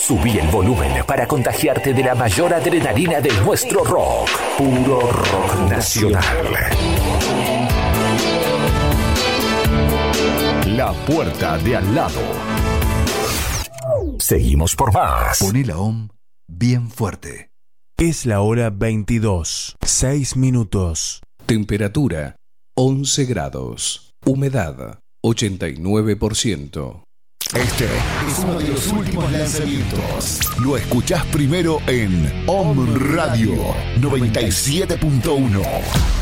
Subí el volumen para contagiarte de la mayor adrenalina de nuestro rock. Puro rock nacional. La puerta de al lado. Seguimos por más. Poné la OM bien fuerte. Es la hora 22, 6 minutos. Temperatura 11 grados. Humedad 89%. Este es uno de los últimos lanzamientos. Lo escuchás primero en OM Radio 97.1.